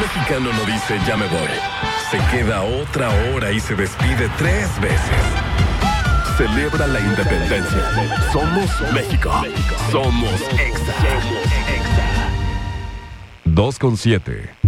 mexicano no dice ya me voy. Se queda otra hora y se despide 3 veces. Celebra la independencia. Somos México. Somos Exa. 2:07.